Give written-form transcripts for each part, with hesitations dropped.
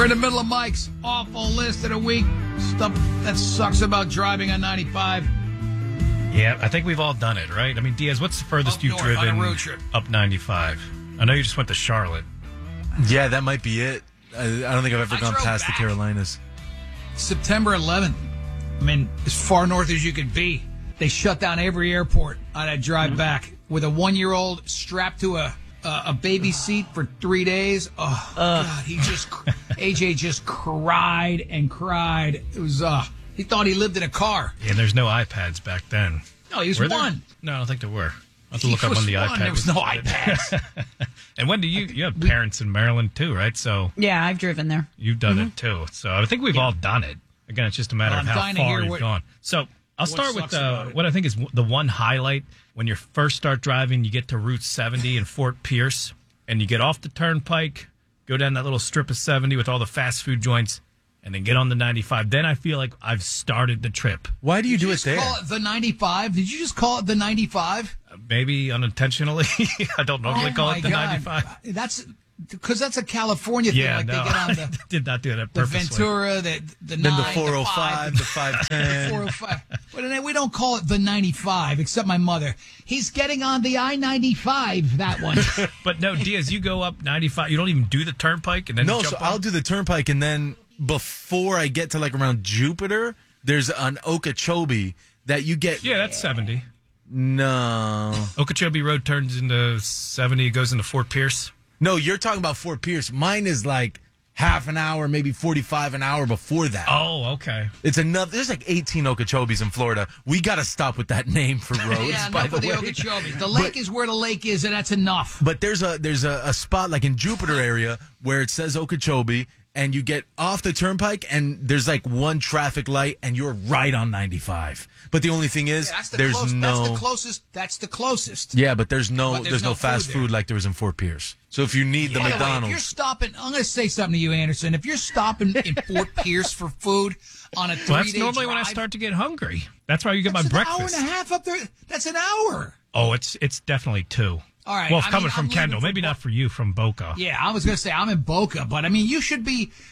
We're in the middle of Mike's awful list of the week. Stuff that sucks about driving on 95. Yeah, I think we've all done it, right? I mean, Diaz, what's the furthest you've driven on a road trip up 95? I know you just went to Charlotte. Yeah, that might be it. I don't think I've ever gone past the Carolinas. September 11th. I mean, as far north as you could be. They shut down every airport on that drive back with a 1-year-old strapped to a baby seat for 3 days. Oh, God, AJ just cried and cried. It was, he thought he lived in a car. Yeah, there's no iPads back then. No, he was Were one. There? No, I don't think there were. I'll have to look up when the iPad There was no iPads. And when do you have parents in Maryland too, right? So yeah, I've driven there. You've done it too. So I think we've all done it. Again, it's just a matter of how far you've gone. So I'll start with what I think is the one highlight. When you first start driving, you get to Route 70 in Fort Pierce, and you get off the turnpike, go down that little strip of 70 with all the fast food joints, and then get on the 95. Then I feel like I've started the trip. Why do you do it there? Call it the 95? Did you just call it the 95? Maybe unintentionally. I don't normally call it the 95. That's because that's a California thing. Yeah, like no, they get on I did not do that the purposely. Ventura, the 9, then the 405, the 510. the 405. But we don't call it the 95, except my mother. He's getting on the I-95, that one. But no, Diaz, you go up 95. You don't even do the turnpike, and then No, you so jump on? I'll do the turnpike, and then before I get to like around Jupiter, there's an Okeechobee that you get. Yeah, that's 70. No. Okeechobee Road turns into 70, goes into Fort Pierce. No, you're talking about Fort Pierce. Mine is like half an hour, maybe 45 an hour before that. Oh, okay. It's enough. There's like 18 Okeechobees in Florida. We got to stop with that name for roads. Yeah, by enough the of the way. Okeechobees. The lake is where the lake is, and that's enough. But there's a spot like in Jupiter area where it says Okeechobee, and you get off the turnpike, and there's like one traffic light, and you're right on 95. But the only thing is, That's the closest. Yeah, but there's no no fast food like there was in Fort Pierce. So if you need the By the way, if McDonald's, you're stopping, I'm going to say something to you, Anderson. If you're stopping in Fort Pierce for food on a 3-day Well, that's normally drive, when I start to get hungry. That's why you get my that's breakfast. an hour and a half up there. That's an hour. Oh, it's definitely 2. All right. Well, I coming mean, from I'm Kendall, leaving maybe not for you from Boca. Yeah, I was going to say I'm in Boca, but I mean, you should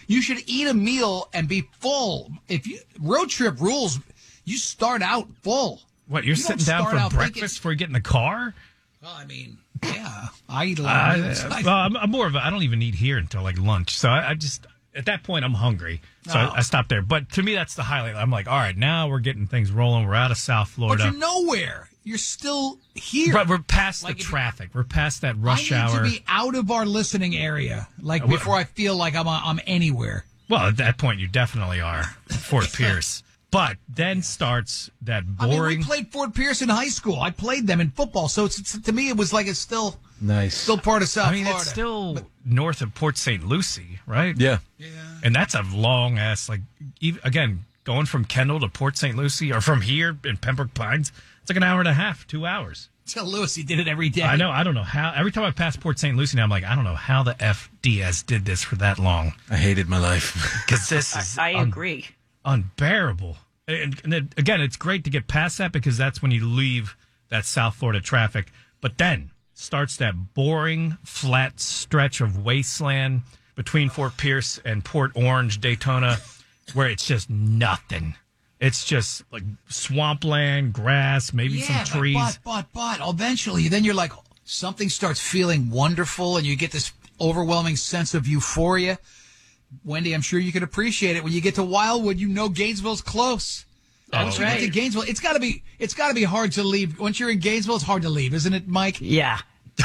eat a meal and be full. If you road trip rules, you start out full. What, you're sitting down for breakfast before you get in the car? Well, I mean, yeah, I eat a lot of meals. Well, I'm more of I don't even eat here until like lunch. So I just, at that point, I'm hungry. So I stop there. But to me, that's the highlight. I'm like, all right, now we're getting things rolling. We're out of South Florida. But you're nowhere. You're still here. Right, we're past the traffic. We're past that rush hour. I need to be out of our listening area, like before I feel like I'm anywhere. Well, at that point, you definitely are. Fort Pierce. But then starts that boring. I mean, we played Fort Pierce in high school. I played them in football, so it's to me it was like it's still nice, still part of South Florida. It's still north of Port St. Lucie, right? Yeah. And that's a long ass again going from Kendall to Port St. Lucie or from here in Pembroke Pines. It's like an hour and a half, 2 hours. Tell Lewis he did it every day. I know. I don't know how. Every time I pass Port St. Lucie now, I'm like, I don't know how the F Diaz did this for that long. I hated my life. Because this is I agree. Unbearable. And then, again, it's great to get past that because that's when you leave that South Florida traffic. But then starts that boring, flat stretch of wasteland between Fort Pierce and Port Orange, Daytona, where it's just nothing. It's just like swampland, grass, maybe some trees. But eventually, then you're like, something starts feeling wonderful, and you get this overwhelming sense of euphoria. Wendy, I'm sure you can appreciate it when you get to Wildwood. You know Gainesville's close. Once you get to Gainesville, it's got to be hard to leave. Once you're in Gainesville, it's hard to leave, isn't it, Mike? Yeah.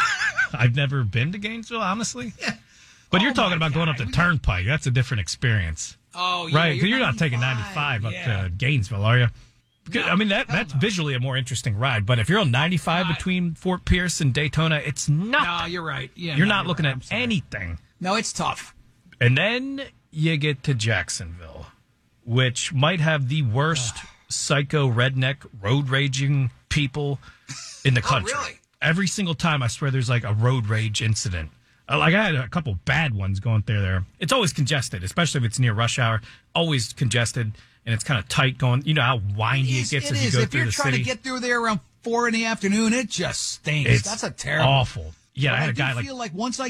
I've never been to Gainesville, honestly. Yeah. But you're talking about going up the Turnpike. That's a different experience. Oh, yeah. Right, because you're not taking 95 up to Gainesville, are you? No, I mean, that's visually a more interesting ride. But if you're on 95 between Fort Pierce and Daytona, it's not. No, you're right. Yeah, you're not looking at anything. No, it's tough. And then you get to Jacksonville, which might have the worst psycho redneck road raging people in the country. Oh, really? Every single time, I swear there's like a road rage incident. Like I had a couple bad ones going through there. It's always congested, especially if it's near rush hour. Always congested, and it's kind of tight going. You know how windy it gets as you go through the city. If you're trying to get through there around 4 in the afternoon, it just stinks. That's a terrible. Awful. Yeah, I had a guy feel like once I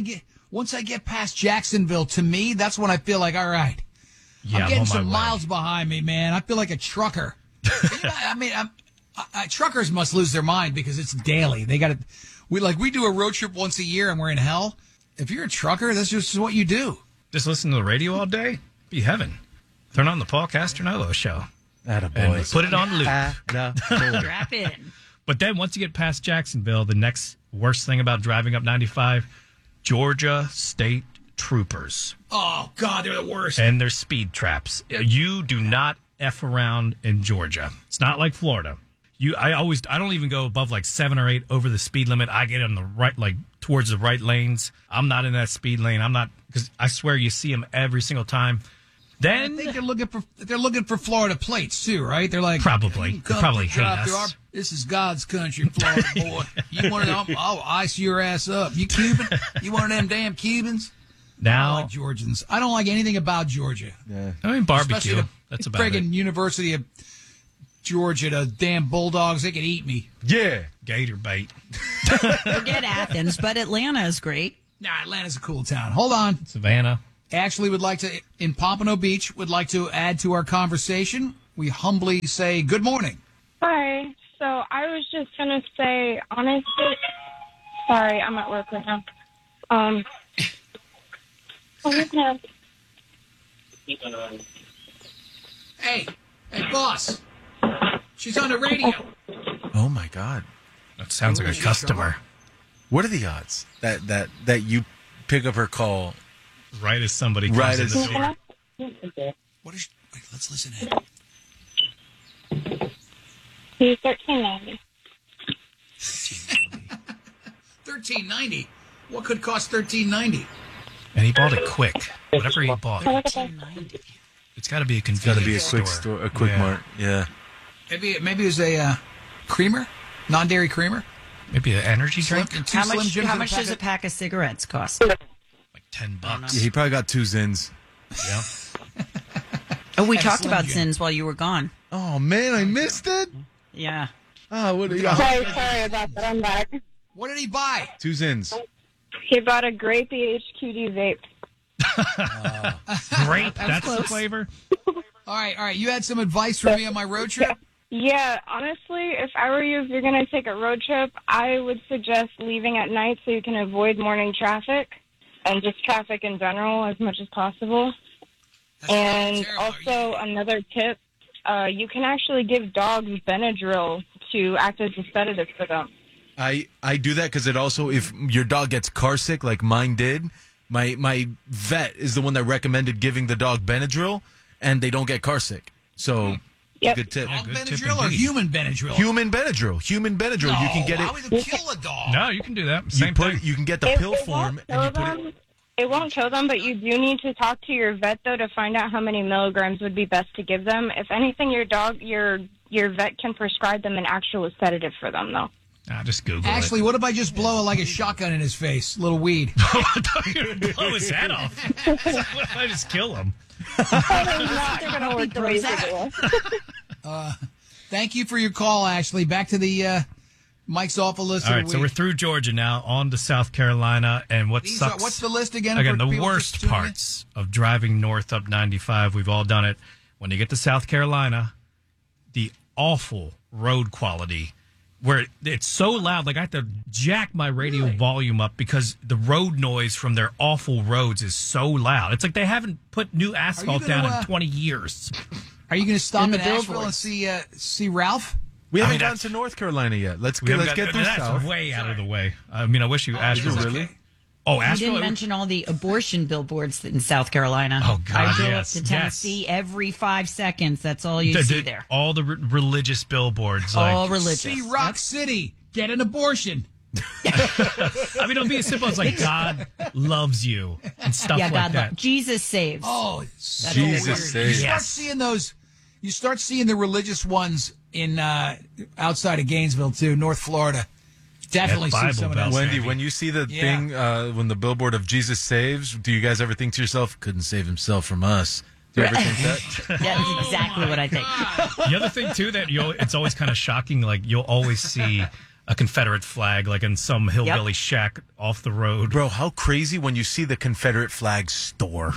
Once I get past Jacksonville, to me, that's when I feel like, all right, Yeah, I'm getting on my some way. miles behind me, man. I feel like a trucker. I mean, truckers must lose their mind because it's daily. They got to. We do a road trip once a year, and we're in hell. If you're a trucker, that's just what you do. Just listen to the radio all day? Be heaven. Turn on the Paul Castronello show. Attaboy. And put it on loop. Strap in. But then once you get past Jacksonville, the next worst thing about driving up 95, Georgia State Troopers Oh God, they're the worst. and their speed traps. You do not F around in Georgia. It's not like Florida. I don't even go above like 7 or 8 over the speed limit. I get on the right, like towards the right lanes. I'm not in that speed lane. I'm not, because I swear you see them every single time. I Then think they're looking for Florida plates too, right? They're like Probably. "You They come probably to drive hate through us." this is God's country, Florida boy. You want to? I'll ice your ass up. You Cuban? You one of them damn Cubans? I don't now, like Georgians. I don't like anything about Georgia. I mean, barbecue. Especially That's the about friggin' it. University of Georgia, the damn Bulldogs. They could eat me. Yeah. Gator bait. Forget Athens, but Atlanta is great. Nah, Atlanta's a cool town. Hold on. Savannah. Ashley would like to, in Pompano Beach, would like to add to our conversation. We humbly say good morning. Hi. So I was just gonna say, honestly, sorry, I'm at work right now. Hey, boss. She's on the radio. Oh my God. That sounds like a customer. What are the odds that you pick up her call? Right as somebody comes Right in as- the door. What is? Wait, let's listen in. He's $13.90. $13.90. What could cost $13.90? And he bought it quick. Whatever he bought. $13.90. It's got to be a Got to be a convenience quick store, a quick Yeah. mart. Yeah. Maybe it was a creamer, non-dairy creamer. Maybe an energy drink? And two How Slim much? Jims How in much does a packet? pack of cigarettes cost? Like $10. Yeah, he probably got 2 Zins. Yeah. Oh, we And talked Slim about Jim. sins while you were gone. Oh man, I missed it. Yeah. Oh, what do you Sorry about that. I'm back. What did he buy? 2 Zins. He bought a grapey HQD vape. Great. That's the close. flavor. All right. You had some advice for me on my road trip. Yeah, honestly, if I were you, if you're going to take a road trip, I would suggest leaving at night so you can avoid morning traffic and just traffic in general as much as possible. That's And terrible. also, another tip, you can actually give dogs Benadryl to act as a sedative for them. I do that because it also, if your dog gets car sick like mine did, my vet is the one that recommended giving the dog Benadryl, and they don't get car sick. So, Yep. good tip. Dog good tip Benadryl or indeed. human Benadryl? Human Benadryl. Human Benadryl. No, You can get why it. would it kill a dog? No, you can do that. You Same put thing. it, you can get the pill form, and you put it. It won't kill them, but you do need to talk to your vet though to find out how many milligrams would be best to give them. If anything, your vet can prescribe them an actual sedative for them though. Just Google Actually, it. what if I just blow like a shotgun in his face? A little weed. I thought you were going to blow his head off. What if I just kill him? They're going to work the way Thank you for your call, Ashley. Back to the Mike's awful list. All of right, the so we're week. through Georgia now, on to South Carolina, and what These are- sucks. what's the list again? Again, for the people worst just tuning in? parts of driving north up 95. We've all done it. When you get to South Carolina, the awful road quality, where it's so loud, like I have to jack my radio volume up because the road noise from their awful roads is so loud. It's like they haven't put new asphalt gonna, down in 20 years. Are you going to stop In in the Asheville and billboards. see Ralph? We haven't mean, gotten that's- to North Carolina yet. Let's We haven't get got- through that's South. way out of the way. I mean, I wish you Asheville. really? Oh, You Asheville. didn't mention all the abortion billboards in South Carolina. Oh, God, I drove yes, up to Tennessee every 5 seconds. That's all you see there. All the religious billboards. All Like, religious. See Rock City. Get an abortion. I mean, it'll be as simple as like God loves you and stuff Yeah, like God that. love. Jesus saves. Oh, it's so Jesus weird. saves. You start Yes. seeing those. You start seeing the religious ones in outside of Gainesville too, North Florida. Definitely That see Bible some of Belt. those. Wendy, when you see the Yeah. thing, when the billboard of Jesus saves, do you guys ever think to yourself, couldn't save himself from us? Do you ever think that? That's exactly what I think. The other thing too that it's always kind of shocking. Like you'll always see a Confederate flag, like in some hillbilly shack off the road. Bro, how crazy when you see the Confederate flag store.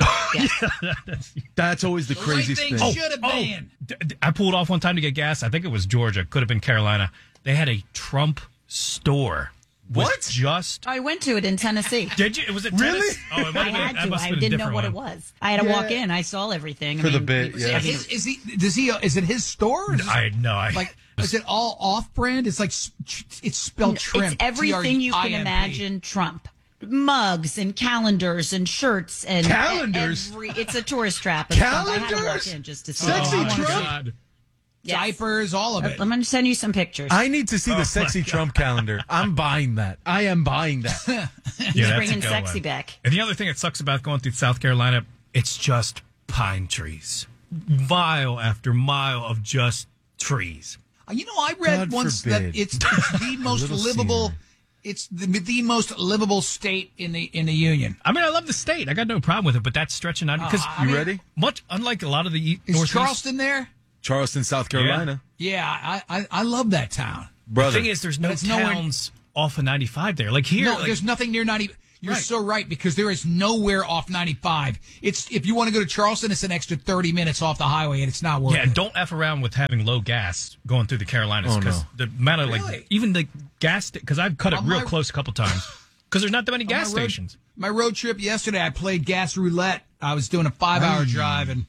That's always the craziest thing thing. should have been. I pulled off one time to get gas. I think it was Georgia. Could have been Carolina. They had a Trump store. What? Just I went to it in Tennessee. did you? Was it Really? tennis? Oh, it I might have had been. That to. must I have been a didn't know different what one. it was. I had to walk in. I saw everything. For the bit, it was- yeah. Is it his store? Or is it- Like, is it all off-brand? It's like it's spelled Trump. It's everything you can TRIMP. imagine. Trump mugs and calendars and shirts and Calendars? it's a tourist trap. I had to walk Calendars? in just to see. Sexy it. Trump? God. Yes. Diapers, all of it. I'm going to send you some pictures. I need to see the sexy Trump calendar. I'm buying that. I am buying that. Yeah, that's bringing a good sexy one. back. And the other thing that sucks about going through South Carolina, it's just pine trees. Mile after mile of just trees. You know, I read God once forbid. that it's the most little livable. scenery. It's the most livable state in the union. I mean, I love the state. I got no problem with it, but that's stretching out because You ready? much unlike a lot of the Is Northeast. Charleston there? Charleston, South Carolina. Yeah, I love that town. The Brother. thing is, there's no But it's nowhere- towns off of 95 there. Like here, No, like, there's nothing near 90. You're Right. so right because there is nowhere off 95. It's if you want to go to Charleston, it's an extra 30 minutes off the highway, and it's not worth yeah, and it. don't F around with having low gas going through the Carolinas Oh, because no. the amount of Really? like even the gas because I've cut it On real my- close a couple times because there's not that many gas my road- stations. My road trip yesterday, I played gas roulette. I was doing a 5-hour drive, and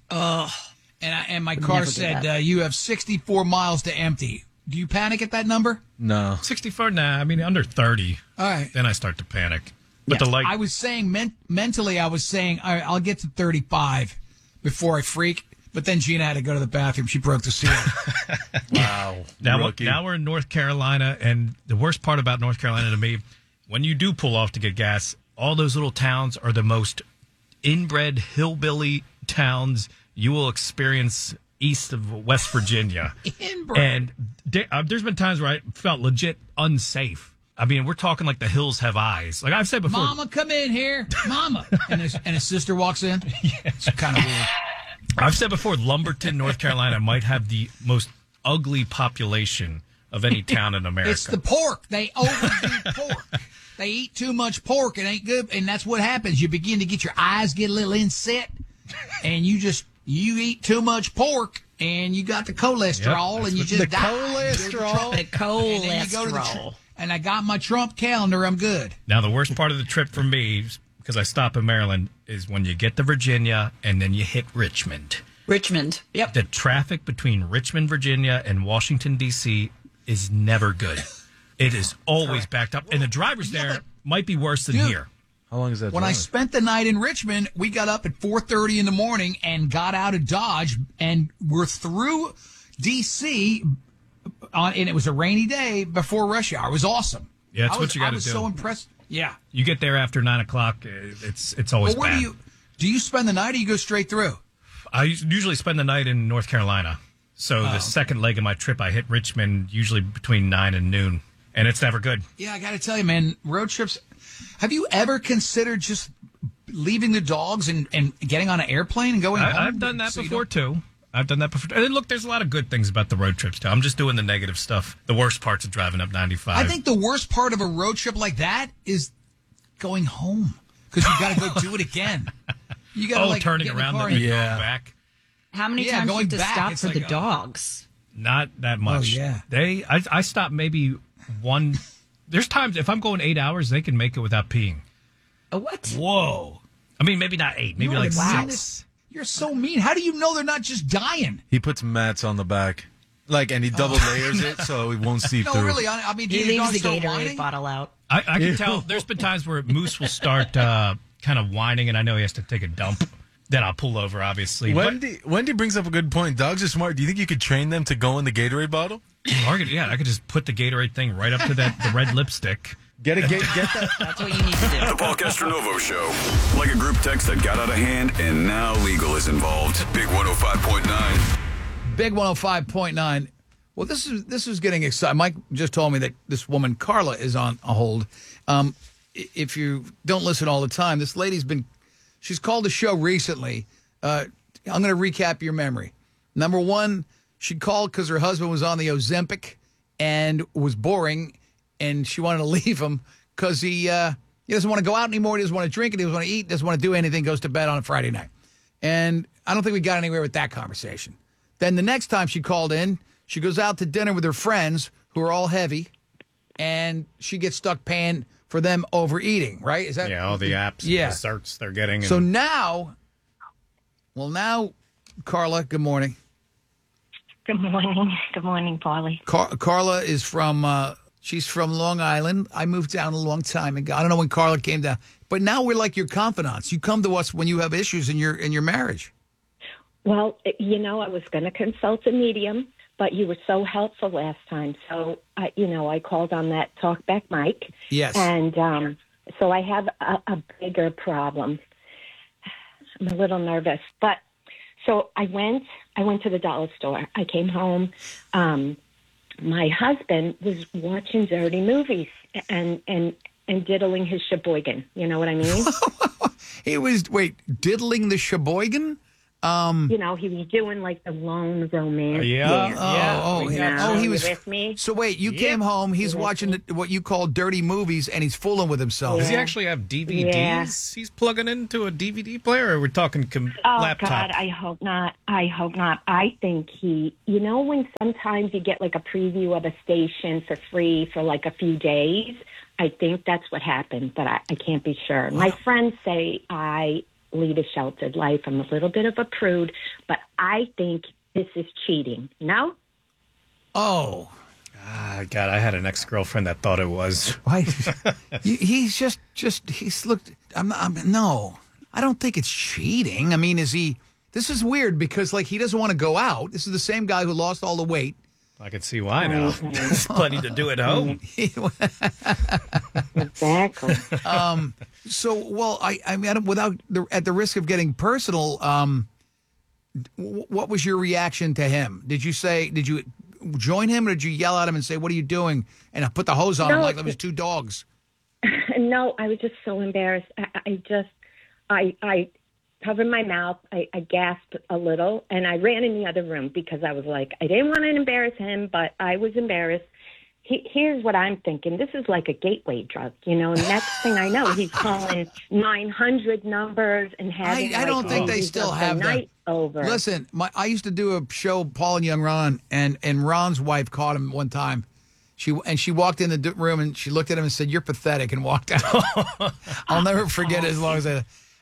my car never do said that. you have 64 miles to empty. Do you panic at that number? No. 64, nah. I mean under 30. All right. Then I start to panic. But the light. I was saying mentally, I was saying all right, I'll get to 35 before I freak. But then Gina had to go to the bathroom. She broke the seal. Wow. Now we're in North Carolina, and the worst part about North Carolina to me, when you do pull off to get gas, all those little towns are the most inbred hillbilly towns you will experience east of West Virginia. Inbred. And there's been times where I felt legit unsafe. I mean, we're talking like the hills have eyes. Like I've said before. Mama, come in here. Mama. And his sister walks in. It's kind of weird. I've said before, Lumberton, North Carolina might have the most ugly population of any town in America. It's the pork. They overdo pork. They eat too much pork. It ain't good. And that's what happens. You begin to get your eyes get a little inset, and you eat too much pork, and you got the cholesterol, Yep, and you that's just the die. cholesterol? The And then you go to the cholesterol. and I got my Trump calendar. I'm good. Now, the worst part of the trip for me, because I stop in Maryland, is when you get to Virginia and then you hit Richmond. Richmond. Yep. The traffic between Richmond, Virginia, and Washington, D.C. is never good. It is always backed up. And the drivers Yeah, there but- might be worse than Dude. here. How long is that When I drive? spent the night in Richmond, we got up at 4:30 in the morning and got out of Dodge, and we're through D.C. And it was a rainy day before rush hour. It was awesome. Yeah, that's what you I gotta was do. so impressed. Yeah. You get there after 9 o'clock, it's always Well, where bad. do you spend the night, or you go straight through? I usually spend the night in North Carolina. So the second leg of my trip, I hit Richmond usually between 9 and noon. And it's never good. Yeah, I got to tell you, man, road trips. Have you ever considered just leaving the dogs and getting on an airplane and going home? I've done that So you before, don't- too. I've done that before. And then, look, there's a lot of good things about the road trips, too. I'm just doing the negative stuff. The worst parts of driving up 95. I think the worst part of a road trip like that is going home because you got to go do it again. You got to turning get in the around car and and- then Yeah. going back. How many Yeah, times do you going have to back, stop it's for like the a- dogs? Not that much. yeah. I stop maybe one. There's times if I'm going 8 hours, they can make it without peeing. A what? Whoa. I mean, maybe not 8, maybe You're like the 6. meanest- You're so mean. How do you know they're not just dying? He puts mats on the back. And he double layers it so it won't seep No, through. really. I mean, do He your leaves dogs the start Gatorade whining? bottle out. I can tell. There's been times where Moose will start kind of whining, and I know he has to take a dump. Then I'll pull over, obviously. Wendy brings up a good point. Dogs are smart. Do you think you could train them to go in the Gatorade bottle? I could just put the Gatorade thing right up to the red lipstick. Get that. That's what you need to do. The Paul Castronovo Show. Like a group text that got out of hand and now legal is involved. Big 105.9. Big 105.9. Well, this is getting exciting. Mike just told me that this woman, Carla, is on a hold. If you don't listen all the time, this lady's she's called the show recently. I'm going to recap your memory. Number one, she called because her husband was on the Ozempic, and was boring, and she wanted to leave him because he doesn't want to go out anymore. He doesn't want to drink. He doesn't want to eat. Doesn't want to do anything. Goes to bed on a Friday night. And I don't think we got anywhere with that conversation. Then the next time she called in, she goes out to dinner with her friends who are all heavy, and she gets stuck paying for them overeating, right? Is that all the apps, Yeah. desserts they're getting. So now, Carla, good morning. Good morning. Good morning, Paulie. Carla is from, she's from Long Island. I moved down a long time ago. I don't know when Carla came down, but now we're like your confidants. You come to us when you have issues in your marriage. Well, I was going to consult a medium, but you were so helpful last time. So, I called on that talkback mic. Yes. And so I have a bigger problem. I'm a little nervous. But so I went to the dollar store. I came home. My husband was watching dirty movies and diddling his Sheboygan. You know what I mean? He was, diddling the Sheboygan? He was doing like the lone romance. He was with me. So wait, you came home. He's watching what you call dirty movies, and he's fooling with himself. Does he actually have DVDs? Yeah. He's plugging into a DVD player, or we're talking laptop? God, I hope not. I think when sometimes you get like a preview of a station for free for like a few days, I think that's what happened, but I can't be sure. My friends say I lead a sheltered life. I'm a little bit of a prude, but I think this is cheating. No? Oh. God, I had an ex-girlfriend that thought it was. Why? He's he's looked, no, I don't think it's cheating. I mean, this is weird because like he doesn't want to go out. This is the same guy who lost all the weight. I can see why now. There's plenty to do at home. Exactly. So, well, I mean, at the risk of getting personal, what was your reaction to him? Did you join him, or did you yell at him and say, "What are you doing?" and put the hose on him like it was two dogs? No, I was just so embarrassed. I covered my mouth. I gasped a little, and I ran in the other room because I was like, I didn't want to embarrass him, but I was embarrassed. Here's what I'm thinking. This is like a gateway drug, Next thing I know, he's calling 900 numbers and having. I don't think they still have that. Over. Listen, I used to do a show, Paul and Young Ron, and Ron's wife caught him one time. She walked in the room and she looked at him and said, "You're pathetic," and walked out. I'll never forget it as long as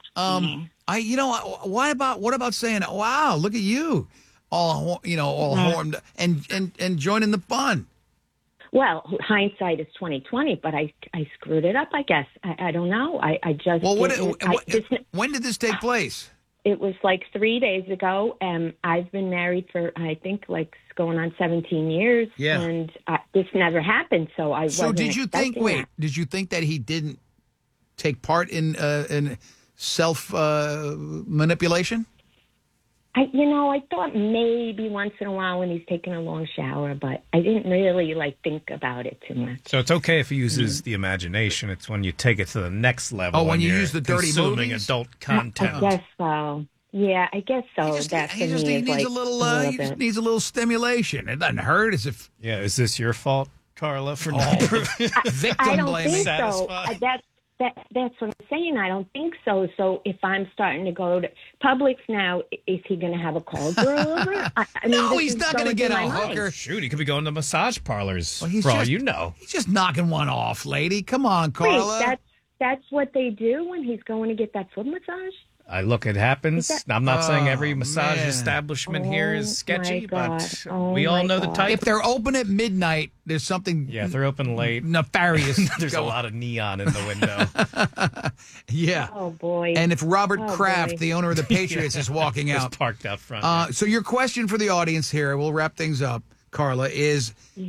what about saying, "Wow, look at you, all horned and joining the fun." Well, hindsight is 20/20, but I screwed it up. I guess I don't know. I just when did this take place? It was like 3 days ago, and I've been married for I think like going on 17 years. Yeah, and this never happened. So I wasn't. So did you think? That. Did you think that he didn't take part in self manipulation? I thought maybe once in a while when he's taking a long shower, but I didn't really think about it too much. So it's okay if he uses the imagination. It's when you take it to the next level. Oh, when you use the dirty consuming movies? adult content. I guess so. Yeah, I guess so. He just needs a little stimulation. It doesn't hurt as if. Yeah, is this your fault, Carla, for not victim I don't blaming? think so. That's what I'm saying. I don't think so. So if I'm starting to go to Publix now, is he going to have a call girl over? No, he's not going to get a hooker. Shoot, he could be going to massage parlors all you know. He's just knocking one off, lady. Come on, Carla. Wait, that's what they do when he's going to get that foot massage? Look, it happens. I'm not saying every massage establishment here is sketchy, but we all know the type. If they're open at midnight, there's something. Yeah, if they're open late. Nefarious. There's a lot of neon in the window. Yeah. Oh, boy. And if Robert Kraft, the owner of the Patriots, is walking out. Just parked out front. So your question for the audience here, we'll wrap things up, Carla, is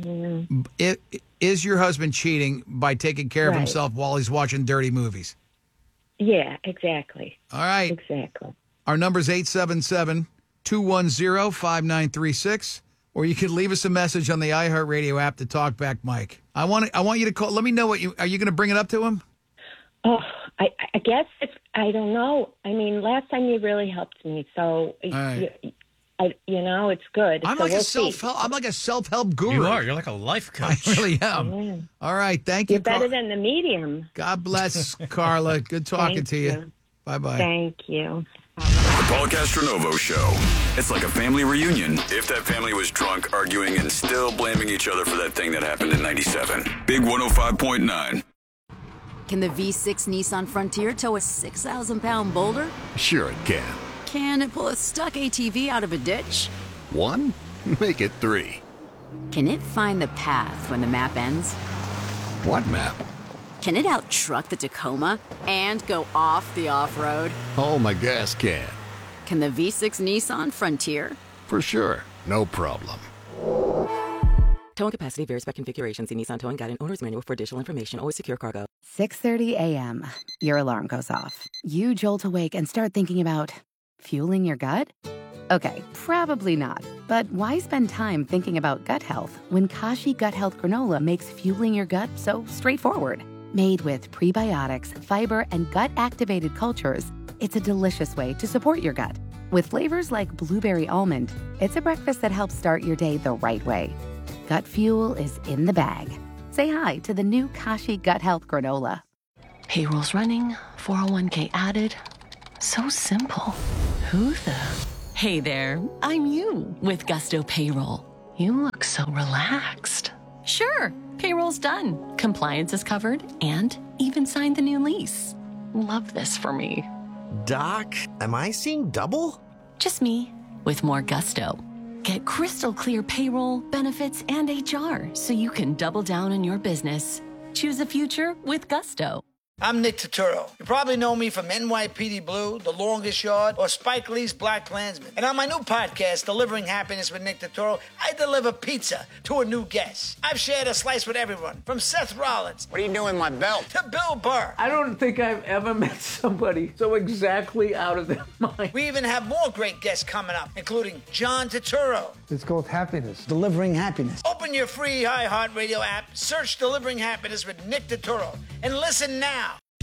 your husband cheating by taking care of himself while he's watching dirty movies? Yeah, exactly. All right. Exactly. Our number's 877-210-5936, or you can leave us a message on the iHeartRadio app to talk back, Mike. I want you to call. Let me know are you going to bring it up to him? Oh, I guess I don't know. I mean, last time you really helped me, so right. It's good. I'm So like we'll a see. I'm like a self-help guru. You are. You're like a life I coach. really am. All right. Thank you. You're better than the medium. God bless, Carla. Good talking Thank to you. you. Bye-bye. Thank you. The Paul Castronovo Show. It's like a family reunion if that family was drunk, arguing, and still blaming each other for that thing that happened in 97. Big 105.9. Can the V6 Nissan Frontier tow a 6,000-pound boulder? Sure it can. Can it pull a stuck ATV out of a ditch? 1? Make it 3. Can it find the path when the map ends? What map? Can it out-truck the Tacoma and go off the off-road? Oh, my gas can. Can the V6 Nissan Frontier? For sure. No problem. Towing capacity varies by configuration. See Nissan Towing Guide and Owner's Manual for additional information. Always secure cargo. 6:30 a.m. Your alarm goes off. You jolt awake and start thinking about fueling your gut? Okay, probably not. But why spend time thinking about gut health when Kashi Gut Health Granola makes fueling your gut so straightforward? Made with prebiotics, fiber, and gut-activated cultures, it's a delicious way to support your gut. With flavors like blueberry almond, it's a breakfast that helps start your day the right way. Gut fuel is in the bag. Say hi to the new Kashi Gut Health Granola. Payroll's running, 401k added. So simple. Who the... Hey there, I'm you with Gusto Payroll. You look so relaxed. Sure, payroll's done. Compliance is covered and even signed the new lease. Love this for me. Doc, am I seeing double? Just me with more Gusto. Get crystal clear payroll, benefits, and HR so you can double down on your business. Choose a future with Gusto. I'm Nick Turturro. You probably know me from NYPD Blue, The Longest Yard, or Spike Lee's Black Klansman. And on my new podcast, Delivering Happiness with Nick Turturro, I deliver pizza to a new guest. I've shared a slice with everyone, from Seth Rollins. What are you doing with my belt? To Bill Burr. I don't think I've ever met somebody so exactly out of their mind. We even have more great guests coming up, including John Turturro. It's called Happiness. Delivering Happiness. Open your free iHeartRadio app, search Delivering Happiness with Nick Turturro, and listen now.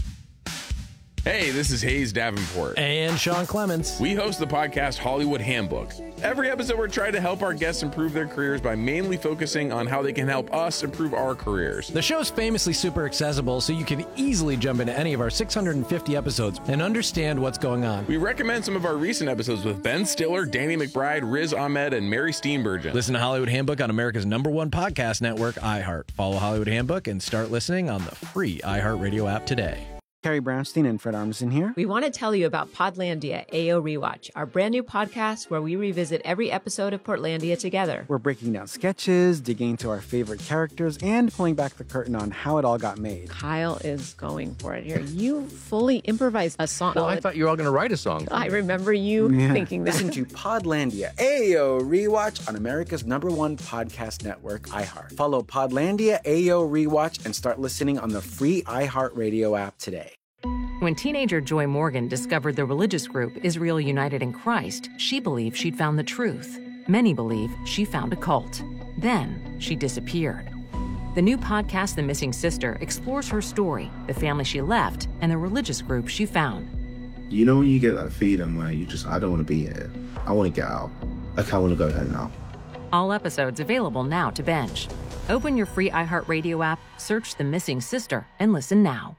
Hey, this is Hayes Davenport. And Sean Clements. We host the podcast Hollywood Handbook. Every episode, we're trying to help our guests improve their careers by mainly focusing on how they can help us improve our careers. The show's famously super accessible, so you can easily jump into any of our 650 episodes and understand what's going on. We recommend some of our recent episodes with Ben Stiller, Danny McBride, Riz Ahmed, and Mary Steenburgen. Listen to Hollywood Handbook on America's #1 podcast network, iHeart. Follow Hollywood Handbook and start listening on the free iHeartRadio app today. Carrie Brownstein and Fred Armisen here. We want to tell you about Podlandia AO Rewatch, our brand new podcast where we revisit every episode of Portlandia together. We're breaking down sketches, digging into our favorite characters, and pulling back the curtain on how it all got made. Kyle is going for it here. You fully improvised a song. Well, I thought you were all going to write a song. I remember you thinking that. Listen to Podlandia AO Rewatch on America's #1 podcast network, iHeart. Follow Podlandia AO Rewatch and start listening on the free iHeartRadio app today. When teenager Joy Morgan discovered the religious group Israel United in Christ, she believed she'd found the truth. Many believe she found a cult. Then she disappeared. The new podcast, The Missing Sister, explores her story, the family she left, and the religious group she found. You know when you get that feeling where I don't want to be here. I want to get out. Like I want to go home now. All episodes available now to binge. Open your free iHeartRadio app, search The Missing Sister, and listen now.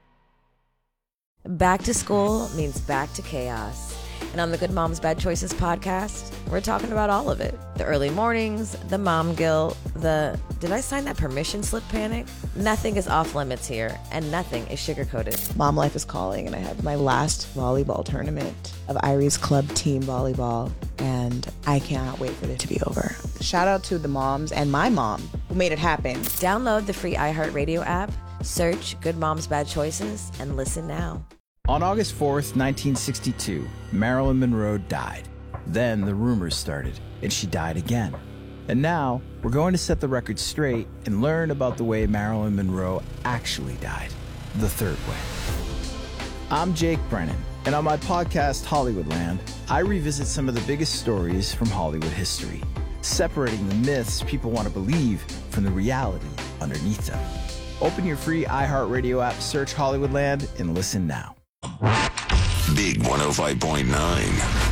Back to school means back to chaos. And on the Good Moms Bad Choices podcast, we're talking about all of it. The early mornings, the mom guilt, the did I sign that permission slip panic? Nothing is off limits here, and nothing is sugar-coated. Mom life is calling, and I have my last volleyball tournament of Irie's club team volleyball, and I cannot wait for it to be over. Shout out to the moms and my mom who made it happen. Download the free iHeartRadio app, search Good Moms Bad Choices, and listen now. On August 4th, 1962, Marilyn Monroe died. Then the rumors started, and she died again. And now, we're going to set the record straight and learn about the way Marilyn Monroe actually died, the third way. I'm Jake Brennan, and on my podcast, Hollywoodland, I revisit some of the biggest stories from Hollywood history, separating the myths people want to believe from the reality underneath them. Open your free iHeartRadio app, search Hollywoodland, and listen now. Big 105.9.